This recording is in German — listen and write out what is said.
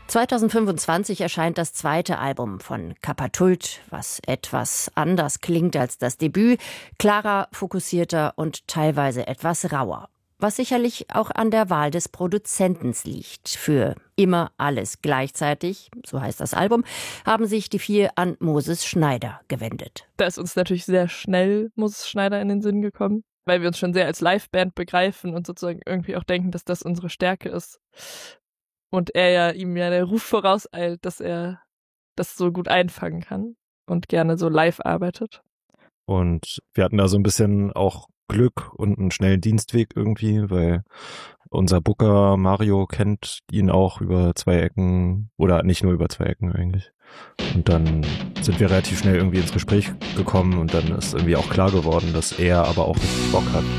2025 erscheint das zweite Album von Kapatult, was etwas anders klingt als das Debüt, klarer, fokussierter und teilweise etwas rauer. Was sicherlich auch an der Wahl des Produzenten liegt. Für immer alles gleichzeitig, so heißt das Album, haben sich die 4 an Moses Schneider gewendet. Da ist uns natürlich sehr schnell Moses Schneider in den Sinn gekommen, weil wir uns schon sehr als Liveband begreifen und sozusagen irgendwie auch denken, dass das unsere Stärke ist. Und ihm ja der Ruf vorauseilt, dass er das so gut einfangen kann und gerne so live arbeitet. Und wir hatten da so ein bisschen auch Glück und einen schnellen Dienstweg irgendwie, weil unser Booker Mario kennt ihn auch über 2 Ecken oder nicht nur über 2 Ecken eigentlich. Und dann sind wir relativ schnell irgendwie ins Gespräch gekommen und dann ist irgendwie auch klar geworden, dass er aber auch richtig Bock hat.